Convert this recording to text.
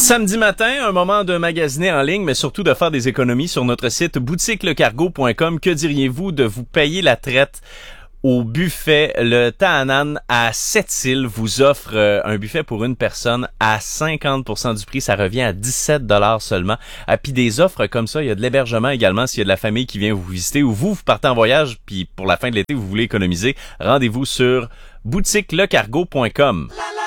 Samedi matin, un moment de magasiner en ligne, mais surtout de faire des économies sur notre site boutiquelecargo.com. Que diriez-vous de vous payer la traite au buffet? Le Tahanan à Sept-Îles vous offre un buffet pour une personne à 50% du prix. Ça revient à 17 $ seulement. Puis des offres comme ça, il y a de l'hébergement également s'il y a de la famille qui vient vous visiter ou vous partez en voyage puis pour la fin de l'été, vous voulez économiser. Rendez-vous sur boutiquelecargo.com.